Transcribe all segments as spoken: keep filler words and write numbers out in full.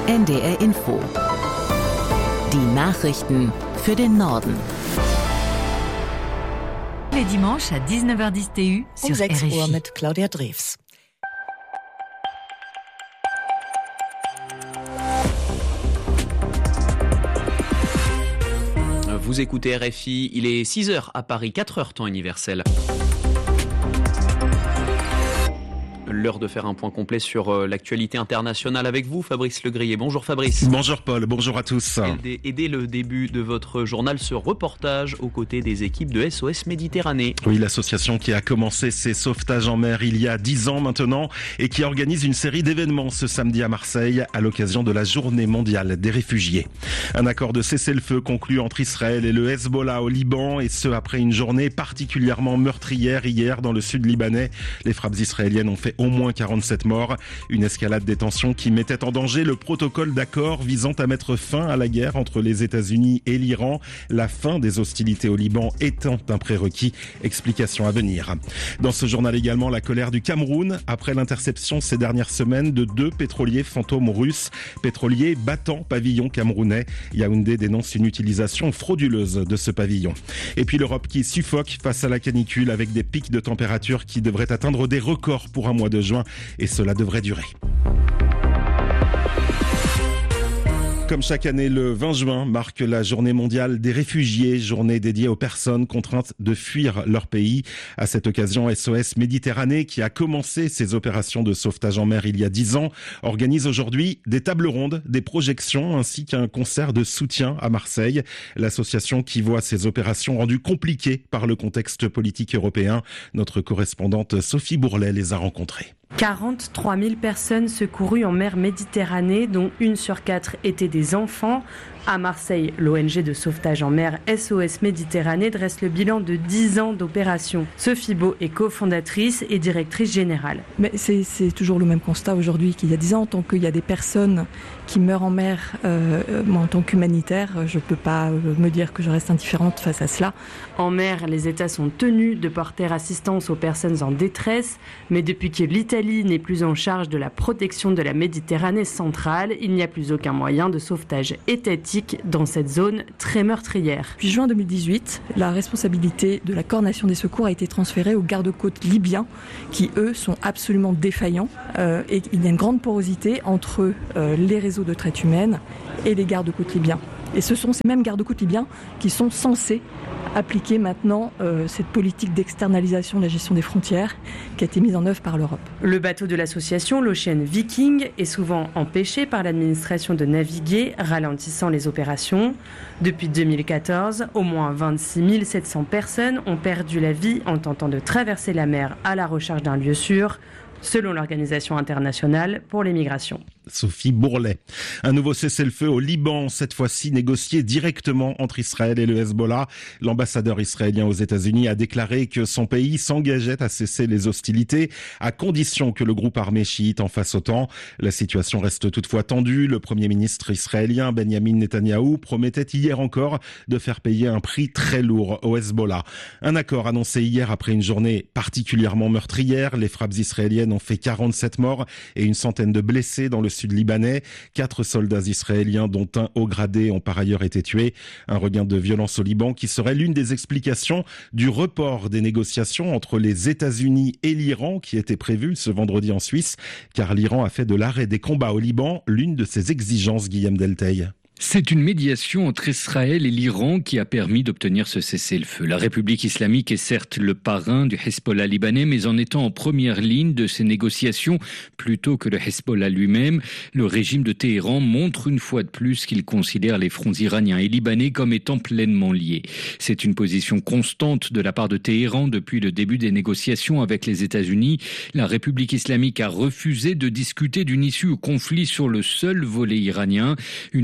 N D R Info. Die Nachrichten für den Norden. Les dimanches à dix-neuf heures dix T U sur um sechs R F I. Uhr mit Claudia Drews. Vous écoutez R F I, il est six heures à Paris, quatre heures temps universel. L'heure de faire un point complet sur l'actualité internationale avec vous, Fabrice Legrier. Bonjour Fabrice. Bonjour Paul, bonjour à tous. Et dès le début de votre journal, ce reportage aux côtés des équipes de S O S Méditerranée. Oui, l'association qui a commencé ses sauvetages en mer il y a dix ans maintenant et qui organise une série d'événements ce samedi à Marseille à l'occasion de la Journée mondiale des réfugiés. Un accord de cessez-le-feu conclu entre Israël et le Hezbollah au Liban, et ce après une journée particulièrement meurtrière hier dans le sud libanais. Les frappes israéliennes ont fait au moins quarante-sept morts. Une escalade des tensions qui mettait en danger le protocole d'accord visant à mettre fin à la guerre entre les États-Unis et l'Iran. La fin des hostilités au Liban étant un prérequis. Explication à venir. Dans ce journal également, la colère du Cameroun après l'interception ces dernières semaines de deux pétroliers fantômes russes. Pétroliers battant pavillon camerounais. Yaoundé dénonce une utilisation frauduleuse de ce pavillon. Et puis l'Europe qui suffoque face à la canicule avec des pics de température qui devraient atteindre des records pour un mois de juin, et cela devrait durer. Comme chaque année, le vingt juin marque la journée mondiale des réfugiés, journée dédiée aux personnes contraintes de fuir leur pays. À cette occasion, S O S Méditerranée, qui a commencé ses opérations de sauvetage en mer il y a dix ans, organise aujourd'hui des tables rondes, des projections ainsi qu'un concert de soutien à Marseille. L'association qui voit ses opérations rendues compliquées par le contexte politique européen. Notre correspondante Sophie Bourlet les a rencontrées. quarante-trois mille personnes secourues en mer Méditerranée, dont une sur quatre étaient des enfants. À Marseille, l'O N G de sauvetage en mer S O S Méditerranée dresse le bilan de dix ans d'opération. Sophie Beau est cofondatrice et directrice générale. Mais c'est, c'est toujours le même constat aujourd'hui qu'il y a dix ans. Tant qu'il y a des personnes qui meurent en mer, euh, moi en tant qu'humanitaire, je ne peux pas me dire que je reste indifférente face à cela. En mer, les États sont tenus de porter assistance aux personnes en détresse. Mais depuis que l'Italie n'est plus en charge de la protection de la Méditerranée centrale, il n'y a plus aucun moyen de sauvetage étatique dans cette zone très meurtrière. Depuis juin deux mille dix-huit, la responsabilité de la coordination des secours a été transférée aux gardes-côtes libyens qui, eux, sont absolument défaillants. Euh, et il y a une grande porosité entre euh, les réseaux de traite humaine et les gardes-côtes libyens. Et ce sont ces mêmes gardes-côtes libyens qui sont censés appliquer maintenant euh, cette politique d'externalisation de la gestion des frontières qui a été mise en œuvre par l'Europe. Le bateau de l'association, l'Ocean Viking, est souvent empêché par l'administration de naviguer, ralentissant les opérations. Depuis deux mille quatorze, au moins vingt-six mille sept cents personnes ont perdu la vie en tentant de traverser la mer à la recherche d'un lieu sûr, selon l'Organisation internationale pour les migrations. Sophie Bourlet. Un nouveau cessez-le-feu au Liban, cette fois-ci négocié directement entre Israël et le Hezbollah. L'ambassadeur israélien aux États-Unis a déclaré que son pays s'engageait à cesser les hostilités à condition que le groupe armé chiite en fasse autant. La situation reste toutefois tendue. Le premier ministre israélien Benjamin Netanyahou promettait hier encore de faire payer un prix très lourd au Hezbollah. Un accord annoncé hier après une journée particulièrement meurtrière. Les frappes israéliennes ont fait quarante-sept morts et une centaine de blessés dans le sud libanais. Quatre soldats israéliens, dont un haut gradé, ont par ailleurs été tués. Un regain de violence au Liban qui serait l'une des explications du report des négociations entre les États-Unis et l'Iran qui était prévu ce vendredi en Suisse, car l'Iran a fait de l'arrêt des combats au Liban l'une de ses exigences, Guillaume Delteil. C'est une médiation entre Israël et l'Iran qui a permis d'obtenir ce cessez-le-feu. La République islamique est certes le parrain du Hezbollah libanais, mais en étant en première ligne de ces négociations, plutôt que le Hezbollah lui-même, le régime de Téhéran montre une fois de plus qu'il considère les fronts iraniens et libanais comme étant pleinement liés. C'est une position constante de la part de Téhéran depuis le début des négociations avec les États-Unis. La République islamique a refusé de discuter d'une issue au conflit sur le seul volet iranien, une exigence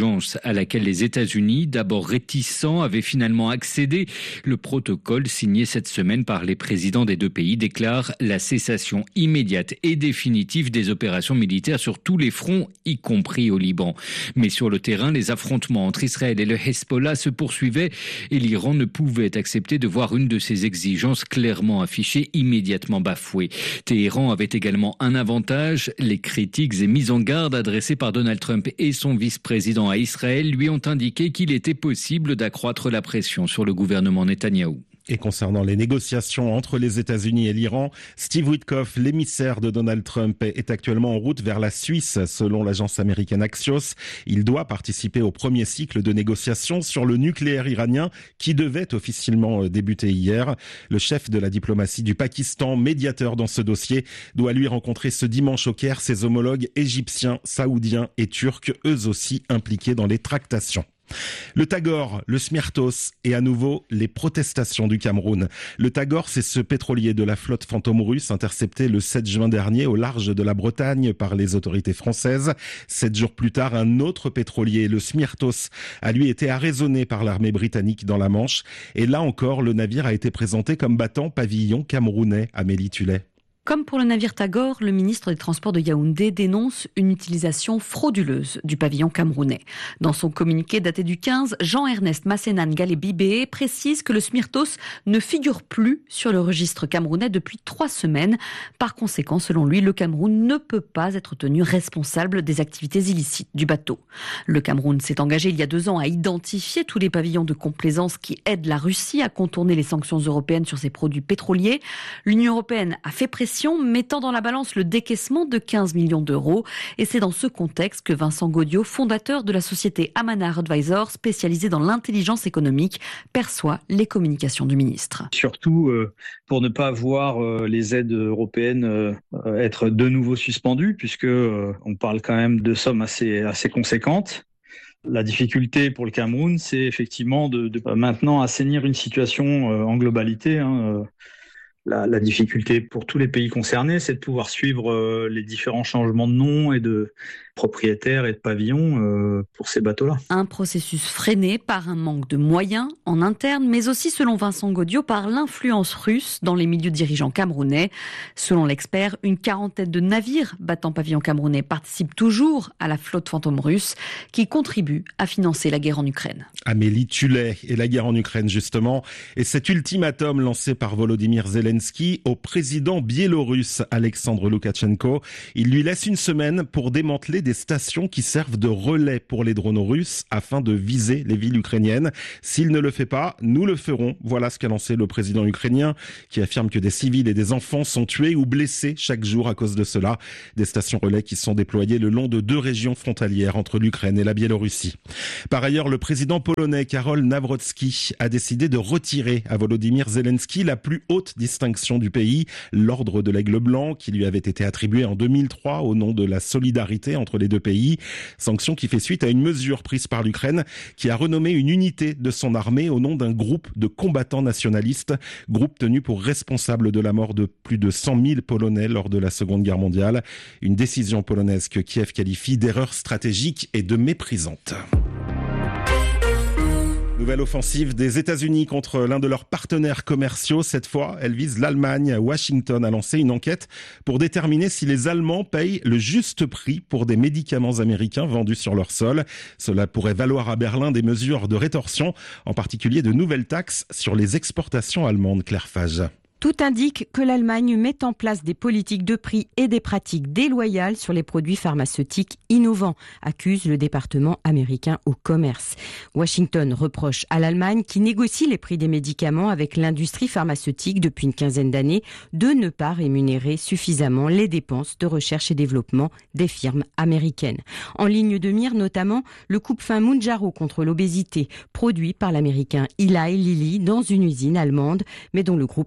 exigence à laquelle les États-Unis, d'abord réticents, avaient finalement accédé. Le protocole signé cette semaine par les présidents des deux pays déclare la cessation immédiate et définitive des opérations militaires sur tous les fronts, y compris au Liban. Mais sur le terrain, les affrontements entre Israël et le Hezbollah se poursuivaient et l'Iran ne pouvait accepter de voir une de ses exigences clairement affichée immédiatement bafouée. Téhéran avait également un avantage. Les critiques et mises en garde adressées par Donald Trump et son vice-président à Israël lui ont indiqué qu'il était possible d'accroître la pression sur le gouvernement Netanyahou. Et concernant les négociations entre les États-Unis et l'Iran, Steve Witkoff, l'émissaire de Donald Trump, est actuellement en route vers la Suisse, selon l'agence américaine Axios. Il doit participer au premier cycle de négociations sur le nucléaire iranien qui devait officiellement débuter hier. Le chef de la diplomatie du Pakistan, médiateur dans ce dossier, doit lui rencontrer ce dimanche au Caire ses homologues égyptiens, saoudiens et turcs, eux aussi impliqués dans les tractations. Le Tagore, le Smyrtos et à nouveau les protestations du Cameroun. Le Tagore, c'est ce pétrolier de la flotte fantôme russe intercepté le sept juin dernier au large de la Bretagne par les autorités françaises. Sept jours plus tard, un autre pétrolier, le Smyrtos, a lui été arraisonné par l'armée britannique dans la Manche. Et là encore, le navire a été présenté comme battant pavillon camerounais. Amélie Tullet. Comme pour le navire Tagore, le ministre des Transports de Yaoundé dénonce une utilisation frauduleuse du pavillon camerounais. Dans son communiqué daté du quinze, Jean-Ernest Massénan Galé-Bibé précise que le Smyrtos ne figure plus sur le registre camerounais depuis trois semaines. Par conséquent, selon lui, le Cameroun ne peut pas être tenu responsable des activités illicites du bateau. Le Cameroun s'est engagé il y a deux ans à identifier tous les pavillons de complaisance qui aident la Russie à contourner les sanctions européennes sur ses produits pétroliers. L'Union européenne a fait pression mettant dans la balance le décaissement de quinze millions d'euros. Et c'est dans ce contexte que Vincent Gaudiot, fondateur de la société Amanar Advisors, spécialisée dans l'intelligence économique, perçoit les communications du ministre. Surtout euh, pour ne pas voir euh, les aides européennes euh, être de nouveau suspendues, puisque euh, on parle quand même de sommes assez, assez conséquentes. La difficulté pour le Cameroun, c'est effectivement de, de maintenant assainir une situation euh, en globalité, hein, euh, La, la difficulté pour tous les pays concernés, c'est de pouvoir suivre euh, les différents changements de nom et de propriétaires et de pavillons euh, pour ces bateaux-là. Un processus freiné par un manque de moyens en interne, mais aussi, selon Vincent Gaudiot, par l'influence russe dans les milieux dirigeants camerounais. Selon l'expert, une quarantaine de navires battant pavillon camerounais participent toujours à la flotte fantôme russe qui contribue à financer la guerre en Ukraine. Amélie Tullet et la guerre en Ukraine, justement. Et cet ultimatum lancé par Volodymyr Zelensky au président biélorusse Alexandre Loukachenko, il lui laisse une semaine pour démanteler des stations qui servent de relais pour les drones russes afin de viser les villes ukrainiennes. S'il ne le fait pas, nous le ferons. Voilà ce qu'a lancé le président ukrainien qui affirme que des civils et des enfants sont tués ou blessés chaque jour à cause de cela. Des stations relais qui sont déployées le long de deux régions frontalières entre l'Ukraine et la Biélorussie. Par ailleurs, le président polonais Karol Nawrocki a décidé de retirer à Volodymyr Zelensky la plus haute distinction du pays, l'ordre de l'Aigle Blanc, qui lui avait été attribué en deux mille trois au nom de la solidarité entre les deux pays. Sanction qui fait suite à une mesure prise par l'Ukraine qui a renommé une unité de son armée au nom d'un groupe de combattants nationalistes, groupe tenu pour responsable de la mort de plus de cent mille Polonais lors de la Seconde Guerre mondiale. Une décision polonaise que Kiev qualifie d'erreur stratégique et de méprisante. Nouvelle offensive des États-Unis contre l'un de leurs partenaires commerciaux. Cette fois, elle vise l'Allemagne. Washington a lancé une enquête pour déterminer si les Allemands payent le juste prix pour des médicaments américains vendus sur leur sol. Cela pourrait valoir à Berlin des mesures de rétorsion, en particulier de nouvelles taxes sur les exportations allemandes. Claire Fage. Tout indique que l'Allemagne met en place des politiques de prix et des pratiques déloyales sur les produits pharmaceutiques innovants, accuse le département américain au commerce. Washington reproche à l'Allemagne, qui négocie les prix des médicaments avec l'industrie pharmaceutique depuis une quinzaine d'années, de ne pas rémunérer suffisamment les dépenses de recherche et développement des firmes américaines. En ligne de mire notamment le coupe-faim Mounjaro contre l'obésité, produit par l'américain Eli Lilly dans une usine allemande, mais dont le groupe américain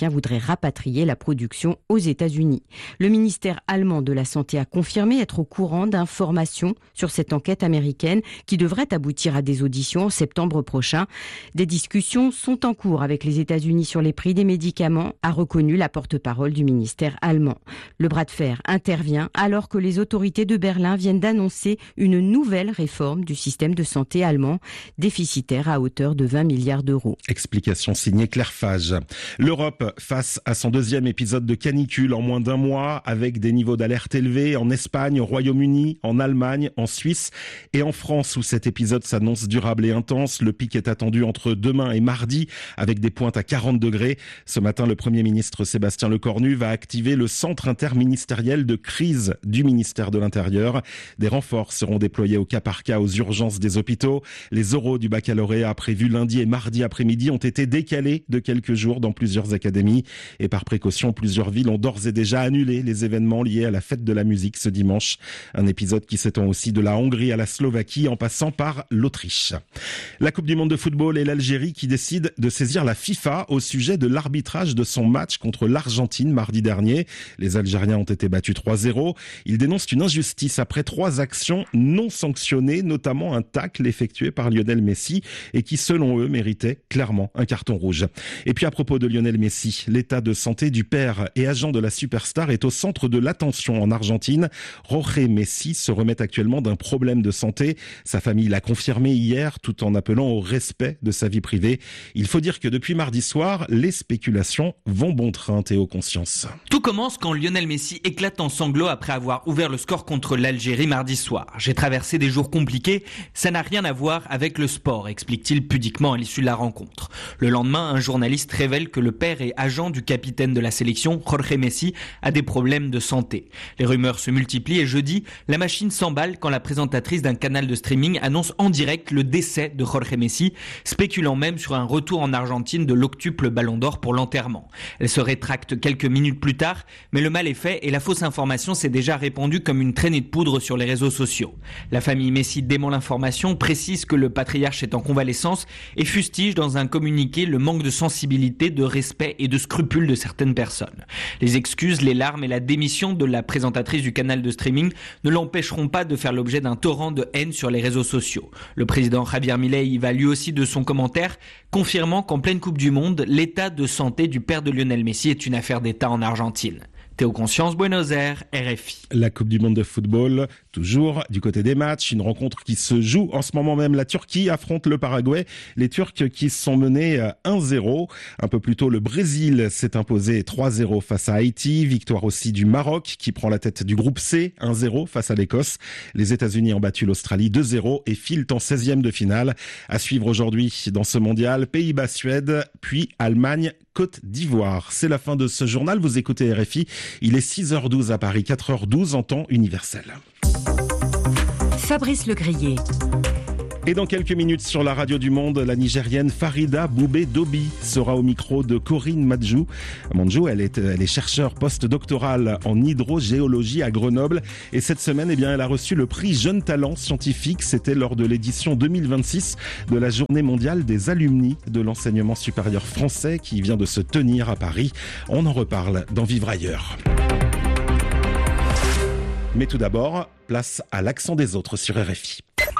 américain voudrait rapatrier la production aux États-Unis. Le ministère allemand de la Santé a confirmé être au courant d'informations sur cette enquête américaine qui devrait aboutir à des auditions en septembre prochain. Des discussions sont en cours avec les États-Unis sur les prix des médicaments, a reconnu la porte-parole du ministère allemand. Le bras de fer intervient alors que les autorités de Berlin viennent d'annoncer une nouvelle réforme du système de santé allemand, déficitaire à hauteur de vingt milliards d'euros. Explication signée Claire Fage. L'Europe face à son deuxième épisode de canicule en moins d'un mois, avec des niveaux d'alerte élevés en Espagne, au Royaume-Uni, en Allemagne, en Suisse et en France, où cet épisode s'annonce durable et intense. Le pic est attendu entre demain et mardi, avec des pointes à quarante degrés. Ce matin, le Premier ministre Sébastien Lecornu va activer le centre interministériel de crise du ministère de l'Intérieur. Des renforts seront déployés au cas par cas aux urgences des hôpitaux. Les oraux du baccalauréat prévus lundi et mardi après-midi ont été décalés de quelques jours dans plusieurs académies. Et par précaution, plusieurs villes ont d'ores et déjà annulé les événements liés à la fête de la musique ce dimanche. Un épisode qui s'étend aussi de la Hongrie à la Slovaquie en passant par l'Autriche. La Coupe du monde de football et l'Algérie qui décide de saisir la FIFA au sujet de l'arbitrage de son match contre l'Argentine mardi dernier. Les Algériens ont été battus trois zéro. Ils dénoncent une injustice après trois actions non sanctionnées, notamment un tacle effectué par Lionel Messi et qui, selon eux, méritait clairement un carton rouge. Et puis à propos de Lionel Messi, l'état de santé du père et agent de la superstar est au centre de l'attention en Argentine. Jorge Messi se remet actuellement d'un problème de santé. Sa famille l'a confirmé hier tout en appelant au respect de sa vie privée. Il faut dire que depuis mardi soir, les spéculations vont bon train, Théo Conscience. Tout commence quand Lionel Messi éclate en sanglots après avoir ouvert le score contre l'Algérie mardi soir. J'ai traversé des jours compliqués, ça n'a rien à voir avec le sport, explique-t-il pudiquement à l'issue de la rencontre. Le lendemain, un journaliste révèle que le père et agent du capitaine de la sélection, Jorge Messi, a des problèmes de santé. Les rumeurs se multiplient et jeudi, la machine s'emballe quand la présentatrice d'un canal de streaming annonce en direct le décès de Jorge Messi, spéculant même sur un retour en Argentine de l'octuple Ballon d'Or pour l'enterrement. Elle se rétracte quelques minutes plus tard, mais le mal est fait et la fausse information s'est déjà répandue comme une traînée de poudre sur les réseaux sociaux. La famille Messi dément l'information, précise que le patriarche est en convalescence et fustige dans un communiqué le manque de sensibilité, de respect et de scrupule de certaines personnes. Les excuses, les larmes et la démission de la présentatrice du canal de streaming ne l'empêcheront pas de faire l'objet d'un torrent de haine sur les réseaux sociaux. Le président Javier Milei y va lui aussi de son commentaire, confirmant qu'en pleine Coupe du Monde, l'état de santé du père de Lionel Messi est une affaire d'État en Argentine. Théo Conscience, Buenos Aires, R F I. La Coupe du monde de football, toujours du côté des matchs, une rencontre qui se joue en ce moment même. La Turquie affronte le Paraguay, les Turcs qui sont menés un zéro. Un peu plus tôt, le Brésil s'est imposé trois zéro face à Haïti. Victoire aussi du Maroc qui prend la tête du groupe C, un zéro face à l'Écosse. Les États-Unis ont battu l'Australie deux zéro et filent en seizième de finale. À suivre aujourd'hui dans ce mondial, Pays-Bas-Suède, puis Allemagne, Côte d'Ivoire. C'est la fin de ce journal. Vous écoutez R F I. Il est six heures douze à Paris, quatre heures douze en temps universel. Fabrice Legrier. Et dans quelques minutes sur la radio du Monde, la Nigérienne Farida Boubé-Dobi sera au micro de Corinne Madjou. Madjou, elle est, elle est chercheure post-doctorale en hydrogéologie à Grenoble. Et cette semaine, eh bien, elle a reçu le prix Jeune Talent Scientifique. C'était lors de l'édition deux mille vingt-six de la Journée mondiale des alumni de l'enseignement supérieur français qui vient de se tenir à Paris. On en reparle dans Vivre ailleurs. Mais tout d'abord, place à l'accent des autres sur R F I.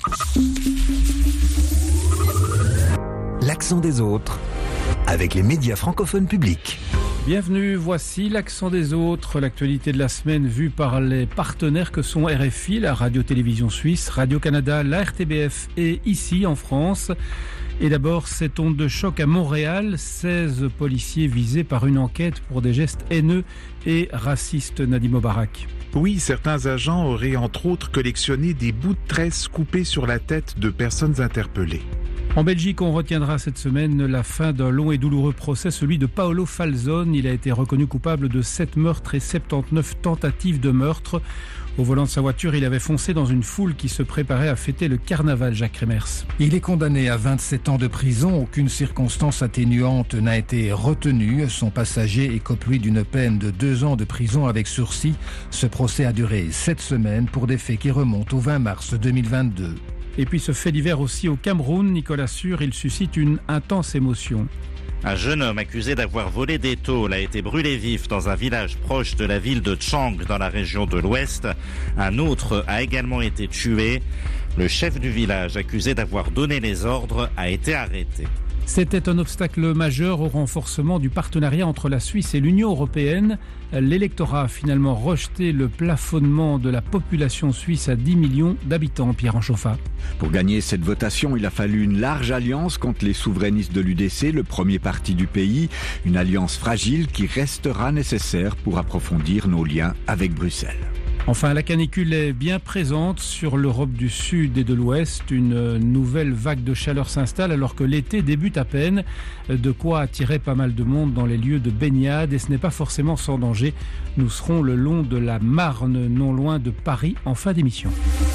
L'accent des autres, avec les médias francophones publics. Bienvenue, voici l'accent des autres, l'actualité de la semaine vue par les partenaires que sont R F I, la radio-télévision suisse, Radio-Canada, la R T B F et ici en France. Et d'abord, cette onde de choc à Montréal, seize policiers visés par une enquête pour des gestes haineux et racistes, Nadim Obarak. Oui, certains agents auraient entre autres collectionné des bouts de tresse coupés sur la tête de personnes interpellées. En Belgique, on retiendra cette semaine la fin d'un long et douloureux procès, celui de Paolo Falzone. Il a été reconnu coupable de sept meurtres et soixante-dix-neuf tentatives de meurtre. Au volant de sa voiture, il avait foncé dans une foule qui se préparait à fêter le carnaval, Jacques Remers. Il est condamné à vingt-sept ans de prison. Aucune circonstance atténuante n'a été retenue. Son passager écope lui d'une peine de deux ans de prison avec sursis. Ce procès a duré sept semaines pour des faits qui remontent au vingt mars deux mille vingt-deux. Et puis ce fait divers aussi au Cameroun, Nicolas Sûr, il suscite une intense émotion. Un jeune homme accusé d'avoir volé des tôles a été brûlé vif dans un village proche de la ville de Tchang dans la région de l'Ouest. Un autre a également été tué. Le chef du village accusé d'avoir donné les ordres a été arrêté. C'était un obstacle majeur au renforcement du partenariat entre la Suisse et l'Union européenne. L'électorat a finalement rejeté le plafonnement de la population suisse à dix millions d'habitants. Pierre Anchoffa. Pour gagner cette votation, il a fallu une large alliance contre les souverainistes de l'U D C, le premier parti du pays. Une alliance fragile qui restera nécessaire pour approfondir nos liens avec Bruxelles. Enfin, la canicule est bien présente sur l'Europe du Sud et de l'Ouest. Une nouvelle vague de chaleur s'installe alors que l'été débute à peine. De quoi attirer pas mal de monde dans les lieux de baignade et ce n'est pas forcément sans danger. Nous serons le long de la Marne, non loin de Paris, en fin d'émission.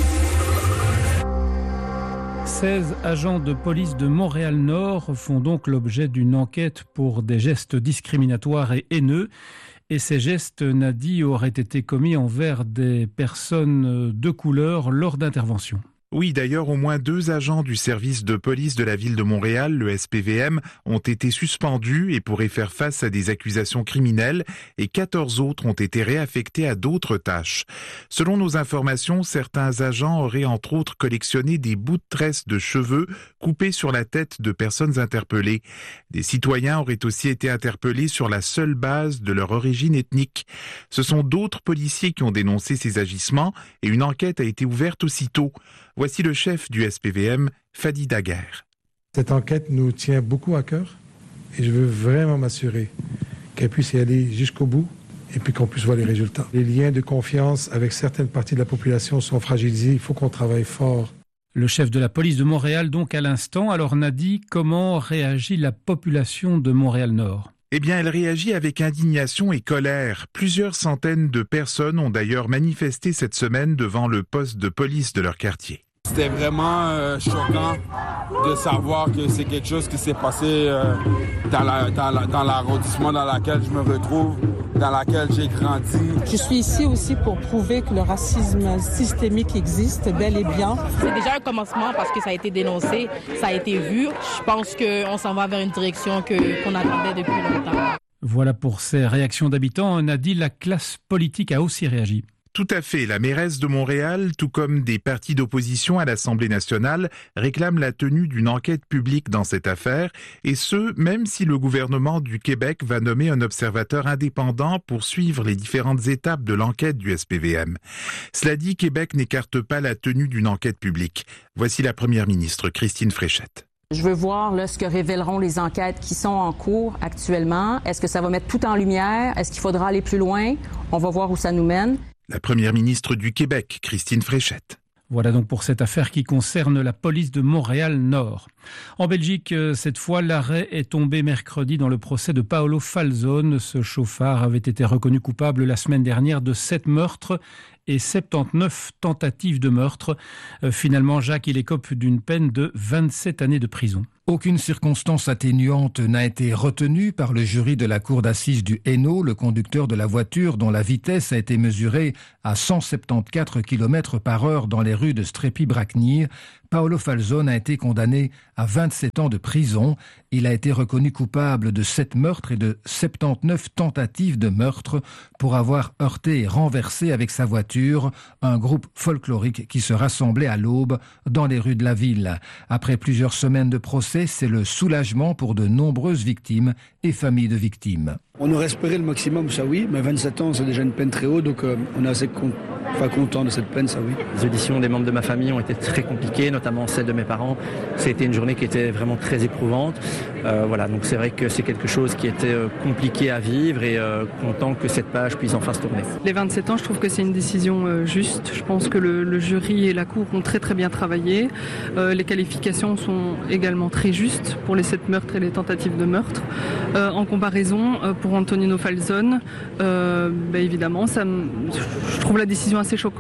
seize agents de police de Montréal-Nord font donc l'objet d'une enquête pour des gestes discriminatoires et haineux. Et ces gestes, Nadi, auraient été commis envers des personnes de couleur lors d'interventions. Oui, d'ailleurs, au moins deux agents du service de police de la ville de Montréal, le S P V M, ont été suspendus et pourraient faire face à des accusations criminelles et quatorze autres ont été réaffectés à d'autres tâches. Selon nos informations, certains agents auraient entre autres collectionné des bouts de tresse de cheveux coupés sur la tête de personnes interpellées. Des citoyens auraient aussi été interpellés sur la seule base de leur origine ethnique. Ce sont d'autres policiers qui ont dénoncé ces agissements et une enquête a été ouverte aussitôt. Voici le chef du S P V M, Fadi Daguerre. Cette enquête nous tient beaucoup à cœur et je veux vraiment m'assurer qu'elle puisse y aller jusqu'au bout et puis qu'on puisse voir les résultats. Les liens de confiance avec certaines parties de la population sont fragilisés, il faut qu'on travaille fort. Le chef de la police de Montréal donc à l'instant. Alors Nadi, comment réagit la population de Montréal-Nord ? Eh bien, elle réagit avec indignation et colère. Plusieurs centaines de personnes ont d'ailleurs manifesté cette semaine devant le poste de police de leur quartier. C'était vraiment euh, choquant de savoir que c'est quelque chose qui s'est passé euh, dans, la, dans, la, dans l'arrondissement dans lequel je me retrouve, dans lequel j'ai grandi. Je suis ici aussi pour prouver que le racisme systémique existe bel et bien. C'est déjà un commencement parce que ça a été dénoncé, ça a été vu. Je pense qu'on s'en va vers une direction que, qu'on attendait depuis longtemps. Voilà pour ces réactions d'habitants. Nadi, la classe politique a aussi réagi. Tout à fait. La mairesse de Montréal, tout comme des partis d'opposition à l'Assemblée nationale, réclament la tenue d'une enquête publique dans cette affaire, et ce, même si le gouvernement du Québec va nommer un observateur indépendant pour suivre les différentes étapes de l'enquête du S P V M. Cela dit, Québec n'écarte pas la tenue d'une enquête publique. Voici la première ministre, Christine Fréchette. Je veux voir là, ce que révéleront les enquêtes qui sont en cours actuellement. Est-ce que ça va mettre tout en lumière? Est-ce qu'il faudra aller plus loin? On va voir où ça nous mène. La première ministre du Québec, Christine Fréchette. Voilà donc pour cette affaire qui concerne la police de Montréal-Nord. En Belgique, cette fois, l'arrêt est tombé mercredi dans le procès de Paolo Falzone. Ce chauffard avait été reconnu coupable la semaine dernière de sept meurtres et soixante-dix-neuf tentatives de meurtre. Finalement, Jacques, il écope d'une peine de vingt-sept années de prison. Aucune circonstance atténuante n'a été retenue par le jury de la cour d'assises du Hainaut. Le conducteur de la voiture, dont la vitesse a été mesurée à cent soixante-quatorze kilomètres par heure dans les rues de Strépy-Bracnir, Paolo Falzone a été condamné à vingt-sept ans de prison. Il a été reconnu coupable de sept meurtres et de soixante-dix-neuf tentatives de meurtre pour avoir heurté et renversé avec sa voiture un groupe folklorique qui se rassemblait à l'aube dans les rues de la ville. Après plusieurs semaines de procès, c'est le soulagement pour de nombreuses victimes et familles de victimes. On aurait espéré le maximum, ça oui, mais vingt-sept ans, c'est déjà une peine très haute, donc euh, on est assez con- enfin, content de cette peine, ça oui. Les auditions des membres de ma famille ont été très compliquées, notamment celle de mes parents. C'était une journée qui était vraiment très éprouvante. Euh, voilà, donc c'est vrai que c'est quelque chose qui était euh, compliqué à vivre et euh, content que cette page puisse enfin se tourner. Les vingt-sept ans, je trouve que c'est une décision euh, juste. Je pense que le, le jury et la cour ont très très bien travaillé. Euh, les qualifications sont également très justes pour les sept meurtres et les tentatives de meurtre. Euh, en comparaison, euh, pour Antonino Falzone, euh, bah, évidemment, ça me, je trouve la décision assez choquante.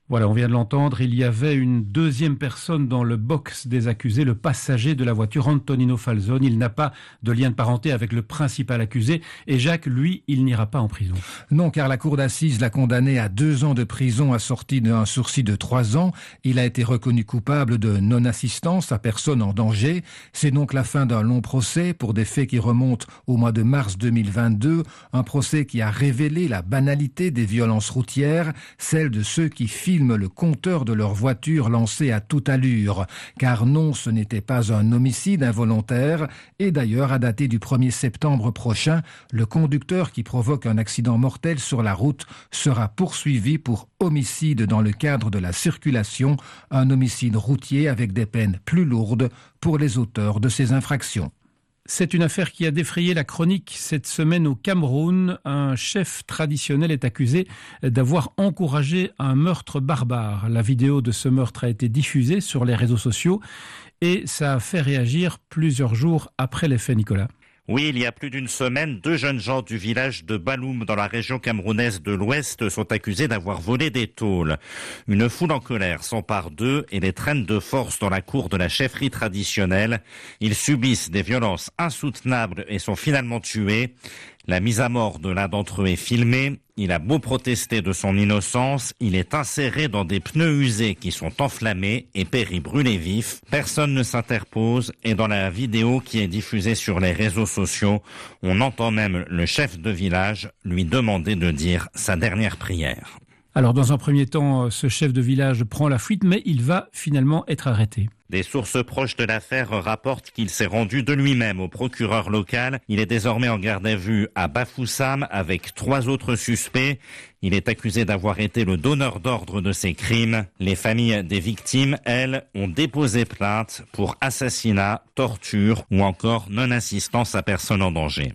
Voilà, on vient de l'entendre, il y avait une deuxième personne dans le box des accusés, le passager de la voiture Antonino Falzone. Il n'a pas de lien de parenté avec le principal accusé et Jacques, lui, il n'ira pas en prison. Non, car la cour d'assises l'a condamné à deux ans de prison assorti d'un sursis de trois ans. Il a été reconnu coupable de non-assistance à personne en danger. C'est donc la fin d'un long procès pour des faits qui remontent au mois de mars deux mille vingt-deux. Un procès qui a révélé la banalité des violences routières, celle de ceux qui filment le compteur de leur voiture lancée à toute allure. Car non, ce n'était pas un homicide involontaire. Et d'ailleurs, à dater du premier septembre prochain, le conducteur qui provoque un accident mortel sur la route sera poursuivi pour homicide dans le cadre de la circulation, un homicide routier avec des peines plus lourdes pour les auteurs de ces infractions. C'est une affaire qui a défrayé la chronique cette semaine au Cameroun. Un chef traditionnel est accusé d'avoir encouragé un meurtre barbare. La vidéo de ce meurtre a été diffusée sur les réseaux sociaux et ça a fait réagir plusieurs jours après les faits, Nicolas. Oui, il y a plus d'une semaine, deux jeunes gens du village de Baloum dans la région camerounaise de l'Ouest sont accusés d'avoir volé des tôles. Une foule en colère s'empare d'eux et les traîne de force dans la cour de la chefferie traditionnelle. Ils subissent des violences insoutenables et sont finalement tués. La mise à mort de l'un d'entre eux est filmée. Il a beau protester de son innocence, il est inséré dans des pneus usés qui sont enflammés et périt brûlé vif. Personne ne s'interpose et dans la vidéo qui est diffusée sur les réseaux sociaux, on entend même le chef de village lui demander de dire sa dernière prière. Alors dans un premier temps, ce chef de village prend la fuite, mais il va finalement être arrêté. Des sources proches de l'affaire rapportent qu'il s'est rendu de lui-même au procureur local. Il est désormais en garde à vue à Bafoussam avec trois autres suspects. Il est accusé d'avoir été le donneur d'ordre de ces crimes. Les familles des victimes, elles, ont déposé plainte pour assassinat, torture ou encore non-assistance à personne en danger.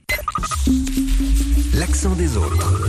L'accent des autres.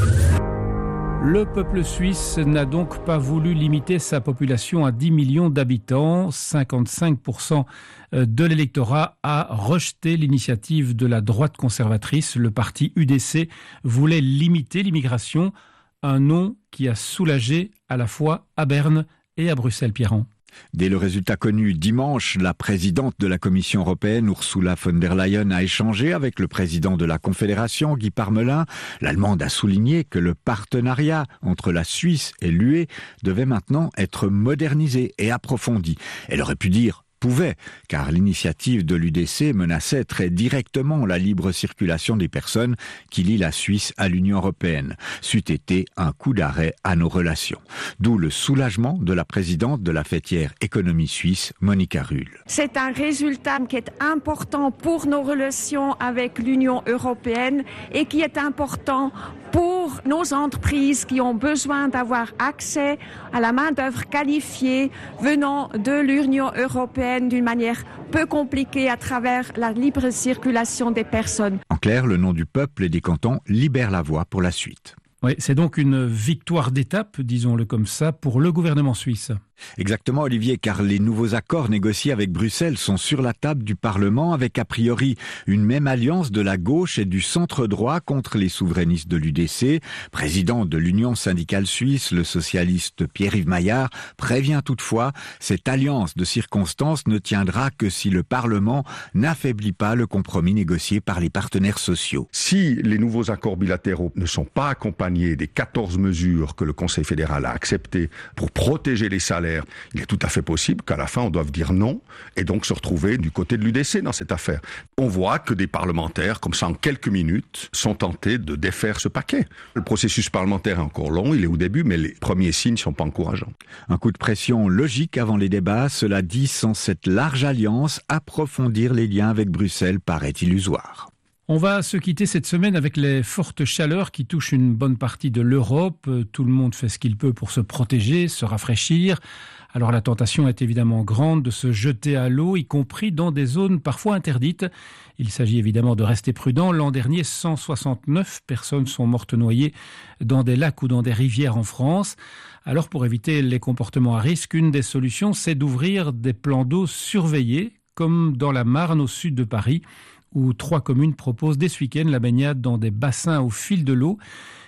Le peuple suisse n'a donc pas voulu limiter sa population à dix millions d'habitants. cinquante-cinq pour cent de l'électorat a rejeté l'initiative de la droite conservatrice. Le parti U D C voulait limiter l'immigration, un nom qui a soulagé à la fois à Berne et à Bruxelles, Pierrand. Dès le résultat connu dimanche, la présidente de la Commission européenne, Ursula von der Leyen, a échangé avec le président de la Confédération, Guy Parmelin. L'Allemande a souligné que le partenariat entre la Suisse et l'U E devait maintenant être modernisé et approfondi. Elle aurait pu dire pouvait, car l'initiative de l'U D C menaçait très directement la libre circulation des personnes qui lient la Suisse à l'Union européenne. C'eût été un coup d'arrêt à nos relations. D'où le soulagement de la présidente de la fêtière économie suisse, Monika Rühl. C'est un résultat qui est important pour nos relations avec l'Union européenne et qui est important pour nos entreprises qui ont besoin d'avoir accès à la main-d'œuvre qualifiée venant de l'Union européenne d'une manière peu compliquée à travers la libre circulation des personnes. En clair, le nom du peuple et des cantons libère la voie pour la suite. Oui, c'est donc une victoire d'étape, disons-le comme ça, pour le gouvernement suisse. Exactement, Olivier, car les nouveaux accords négociés avec Bruxelles sont sur la table du Parlement avec a priori une même alliance de la gauche et du centre-droit contre les souverainistes de l'U D C. Président de l'Union syndicale suisse, le socialiste Pierre-Yves Maillard prévient toutefois, cette alliance de circonstances ne tiendra que si le Parlement n'affaiblit pas le compromis négocié par les partenaires sociaux. Si les nouveaux accords bilatéraux ne sont pas accompagnés des quatorze mesures que le Conseil fédéral a acceptées pour protéger les salaires, il est tout à fait possible qu'à la fin on doive dire non et donc se retrouver du côté de l'U D C dans cette affaire. On voit que des parlementaires, comme ça en quelques minutes, sont tentés de défaire ce paquet. Le processus parlementaire est encore long, il est au début, mais les premiers signes ne sont pas encourageants. Un coup de pression logique avant les débats, cela dit, sans cette large alliance, approfondir les liens avec Bruxelles paraît illusoire. On va se quitter cette semaine avec les fortes chaleurs qui touchent une bonne partie de l'Europe. Tout le monde fait ce qu'il peut pour se protéger, se rafraîchir. Alors la tentation est évidemment grande de se jeter à l'eau, y compris dans des zones parfois interdites. Il s'agit évidemment de rester prudent. L'an dernier, cent soixante-neuf personnes sont mortes noyées dans des lacs ou dans des rivières en France. Alors pour éviter les comportements à risque, une des solutions, c'est d'ouvrir des plans d'eau surveillés, comme dans la Marne au sud de Paris, où trois communes proposent dès ce week-end la baignade dans des bassins au fil de l'eau.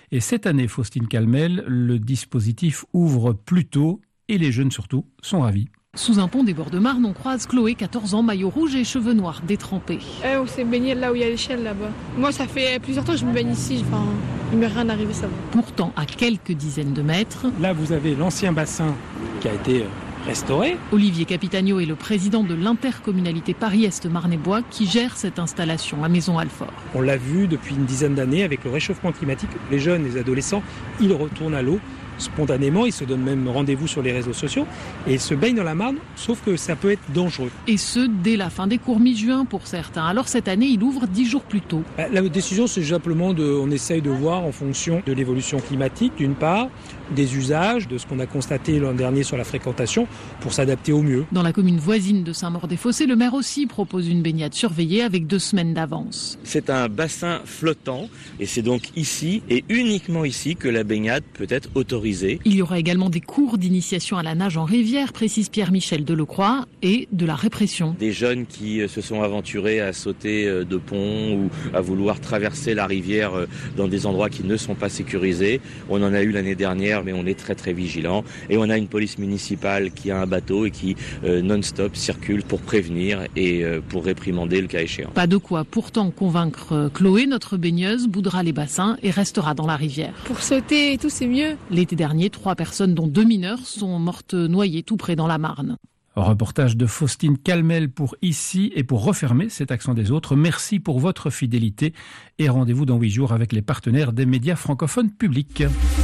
Et cette année, Faustine Calmel, le dispositif ouvre plus tôt et les jeunes surtout sont ravis. Sous un pont des bords de Marne, on croise Chloé, quatorze ans, maillot rouge et cheveux noirs détrempés. Euh, on s'est baigné là où il y a l'échelle là-bas. Moi, ça fait plusieurs temps que je me baigne ici. Enfin, il m'est rien arrivé, ça va. Pourtant, à quelques dizaines de mètres... Là, vous avez l'ancien bassin qui a été restauré. Olivier Capitagno est le président de l'intercommunalité Paris-Est Marne-et-Bois qui gère cette installation à Maison-Alfort. On l'a vu depuis une dizaine d'années avec le réchauffement climatique. Les jeunes, les adolescents, ils retournent à l'eau. Spontanément, ils se donnent même rendez-vous sur les réseaux sociaux et ils se baignent dans la Marne, sauf que ça peut être dangereux. Et ce, dès la fin des cours mi-juin pour certains. Alors cette année, il ouvre dix jours plus tôt. La décision, c'est simplement de, on essaye de voir en fonction de l'évolution climatique, d'une part, des usages, de ce qu'on a constaté l'an dernier sur la fréquentation, pour s'adapter au mieux. Dans la commune voisine de Saint-Maur-des-Fossés, le maire aussi propose une baignade surveillée avec deux semaines d'avance. C'est un bassin flottant et c'est donc ici et uniquement ici que la baignade peut être autorisée. Il y aura également des cours d'initiation à la nage en rivière, précise Pierre-Michel Delecroix, et de la répression. Des jeunes qui se sont aventurés à sauter de ponts ou à vouloir traverser la rivière dans des endroits qui ne sont pas sécurisés. On en a eu l'année dernière, mais on est très très vigilant. Et on a une police municipale qui a un bateau et qui euh, non-stop circule pour prévenir et euh, pour réprimander le cas échéant. Pas de quoi pourtant convaincre Chloé, notre baigneuse, boudera les bassins et restera dans la rivière. Pour sauter et tout, c'est mieux. L'été dernier, trois personnes, dont deux mineurs, sont mortes noyées tout près dans la Marne. Reportage de Faustine Calmel pour Ici et pour refermer cet accent des autres. Merci pour votre fidélité et rendez-vous dans huit jours avec les partenaires des médias francophones publics.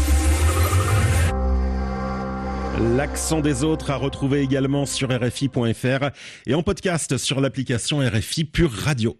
L'accent des autres à retrouver également sur R F I point F R et en podcast sur l'application R F I Pure Radio.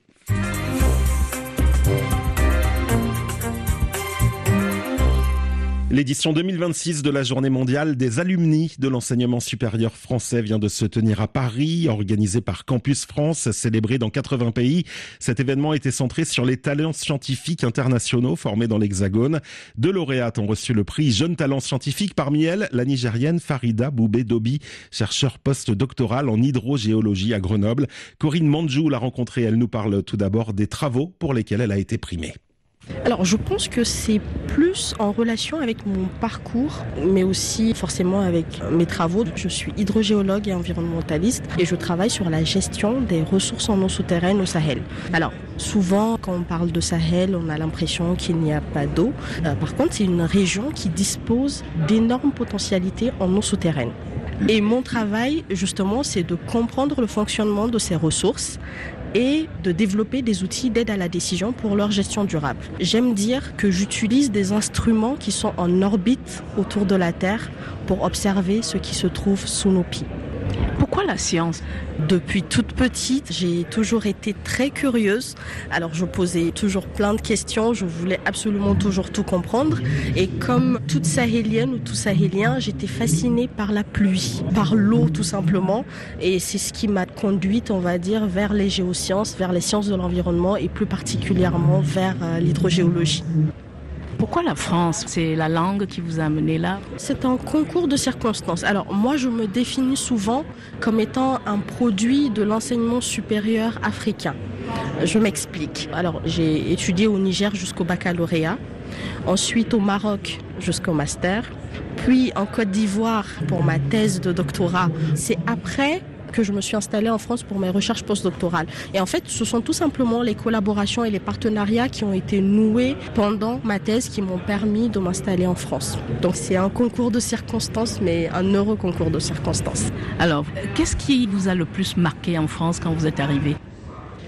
L'édition deux mille vingt-six de la Journée mondiale des alumni de l'enseignement supérieur français vient de se tenir à Paris, organisée par Campus France, célébrée dans quatre-vingts pays. Cet événement était centré sur les talents scientifiques internationaux formés dans l'Hexagone. Deux lauréates ont reçu le prix Jeune Talent Scientifique, parmi elles la Nigérienne Farida Boubé-Dobi, chercheure post-doctorale en hydrogéologie à Grenoble. Corinne Mandjou l'a rencontrée, elle nous parle tout d'abord des travaux pour lesquels elle a été primée. Alors je pense que c'est plus en relation avec mon parcours, mais aussi forcément avec mes travaux. Je suis hydrogéologue et environnementaliste et je travaille sur la gestion des ressources en eau souterraine au Sahel. Alors souvent quand on parle de Sahel, on a l'impression qu'il n'y a pas d'eau. Euh, par contre, c'est une région qui dispose d'énormes potentialités en eau souterraine. Et mon travail, justement, c'est de comprendre le fonctionnement de ces ressources et de développer des outils d'aide à la décision pour leur gestion durable. J'aime dire que j'utilise des instruments qui sont en orbite autour de la Terre pour observer ce qui se trouve sous nos pieds. Pourquoi la science ? Depuis toute petite, j'ai toujours été très curieuse. Alors je posais toujours plein de questions, je voulais absolument toujours tout comprendre. Et comme toute sahélienne ou tout sahélien, j'étais fascinée par la pluie, par l'eau tout simplement. Et c'est ce qui m'a conduite, on va dire, vers les géosciences, vers les sciences de l'environnement et plus particulièrement vers euh, l'hydrogéologie. Pourquoi la France ? C'est la langue qui vous a amené là ? C'est un concours de circonstances. Alors moi, je me définis souvent comme étant un produit de l'enseignement supérieur africain. Je m'explique. Alors j'ai étudié au Niger jusqu'au baccalauréat, ensuite au Maroc jusqu'au master, puis en Côte d'Ivoire pour ma thèse de doctorat. C'est après que je me suis installée en France pour mes recherches postdoctorales. Et en fait, ce sont tout simplement les collaborations et les partenariats qui ont été noués pendant ma thèse qui m'ont permis de m'installer en France. Donc c'est un concours de circonstances, mais un heureux concours de circonstances. Alors, qu'est-ce qui vous a le plus marqué en France quand vous êtes arrivé ?